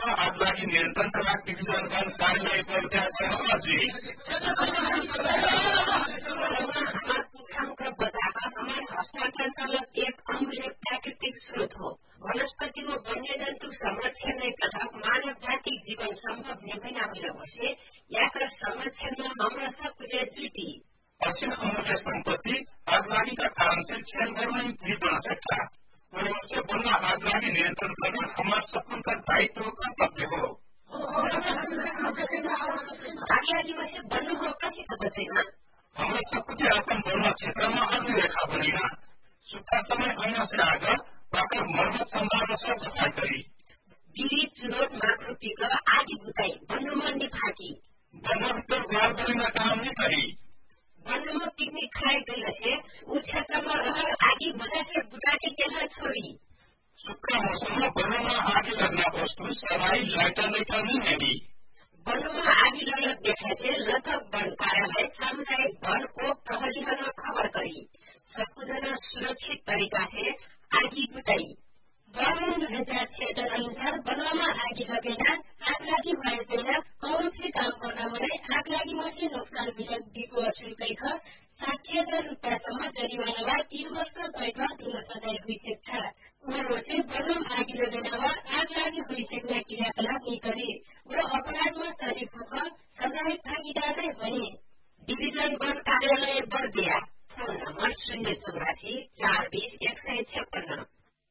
क्षेत्रमा आगलागी नियन्त्रणका लागि डिभिजन वन कार्यालय पर्याप्त अझै हस्तान्तरण एक अमूल्य प्राकृतिक स्रोत हो। वनस्पति व वन्यजन्तु संरक्षण तथा मानव जाति जीवन संभव निभैना हुन बसे याकर संरक्षणमा हाम्रा सबैले जुटी असीम अमूल्य सम्पत्ति आगलागीका कारण से क्षण गर्नै भी बन सक्छ। वनस्य वनमा आगलागी नियन्त्रण गर्न हमारा सबका दायित्व कर्तव्य हो। आगलागी से बन्नु हो कसैको बचैमा हमारा सबकुछ अपन वन क्षेत्रमा अग्निरेखा बनेगा। सुक्खा समय आने से आकर पाकर मर्मत संभावना से सफाई करी बिरी चुरोट माथो पिकर आदि बुताई बन्नुमा निफाकी वनभित्र गोल गरिने काम नै करी वनमा पिकनिक खाए गइलसे उ क्षेत्रमा रहल आदि बनासे बुटाके त्यहाँ छोडी सुक्खा मौसममा वनमा आगि लाग्ने वस्तु सबै लाइटर नै हेरी वनमा आगि लगत देखासे लथक वन कार्यालय सामुदायिक वन को प्रहरीमा खबर करी सबकुजना सुरक्षित तरीका से आगि बुताई। वन 2006 अनुसार वनमा आगि लगेना आगलागी भएदैन कौन भी काम करना मनै आगलागीमा से नोक्सान बिको शुल्कै ख 60,000 रुपियाँसम्म जरिवाना वा 3 वर्ष कैद हुन सजाय हुइसक्छ। उहाँले चाहिँ वनमा आगि लगेना वा आगलागी हुइसक्ने क्रियाकलाप नै गरी र अपराधमा शरीक होख सजाय भागीदार नै बने। डिभिजन वन कार्यालय बर्दिया फोन नम्बर 084 420 156